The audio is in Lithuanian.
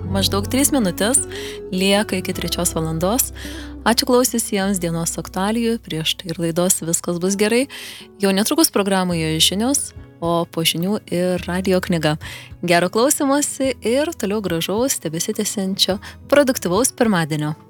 Maždaug 3 minutės lieka iki 3 valandos. Ačiū klausysiems dienos aktualijų, prieš tai ir laidos Viskas bus gerai. Jau netrukus programoje žinios, o po žinių ir radio knyga. Gero klausymosi ir toliau gražaus, tebesitęsiančio produktyvaus pirmadienio.